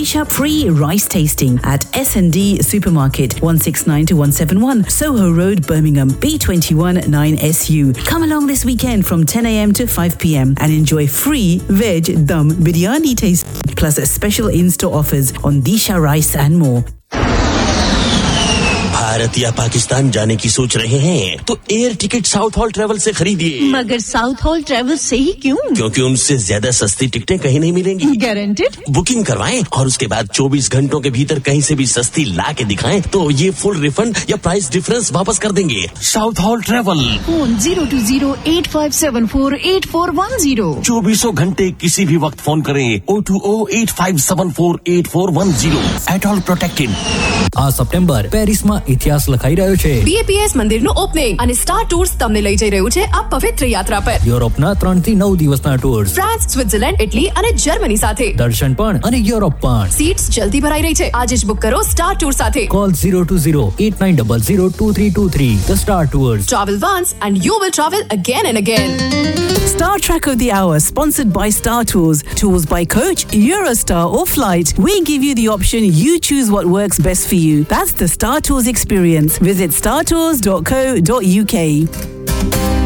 Odisha free rice tasting at S&D Supermarket, 169 to 171, Soho Road, Birmingham, B21 9SU. Come along this weekend from 10 a.m. to 5 p.m. and enjoy free veg dum biryani taste plus special in-store offers on Disha rice and more. Bharat या पाकिस्तान जाने की सोच रहे हैं तो air ticket south hall travel से खरीदिए। मगर साउथ हॉल ट्रैवल से ही क्यों? क्योंकि उनसे ज्यादा सस्ती टिकटें कहीं नहीं मिलेंगी। गारंटेड? बुकिंग करवाएं और उसके बाद 24 घंटों के भीतर कहीं से भी सस्ती ला के दिखाएं तो ये फुल रिफंड या प्राइस डिफरेंस वापस कर देंगे। South hall travel, phone 020-8574-8410। 24 घंटे किसी भी वक्त फोन करें 020-8574-8410। At all protected. આ સપ્ટેમ્બર પેરિસમાં ઇતિહાસ લખાઈ રહ્યો છે. BAPS મંદિરનું ઓપનિંગ અને સ્ટાર ટૂર્સ તમને લઈ જઈ રહ્યું છે આ પવિત્ર યાત્રા પર. યુરોપના 3 થી 9 દિવસના ટૂર્સ, ફ્રાન્સ, સ્વિટ્ઝરલેન્ડ, ઇટલી અને જર્મની સાથે. દર્શન પણ અને યુરોપ પણ. સીટ્સ જલ્દી ભરાઈ રહી છે. આજે જ બુક કરો સ્ટાર ટૂર સાથે. Call 020-8900-2323. The Star Tours. Travel once and you will travel again and again. Star Track of the Hour, sponsored by Star Tours. Tours by coach, Eurostar or flight. We give you the option. You choose what works best for you. That's the Star Tours experience. Visit startours.co.uk.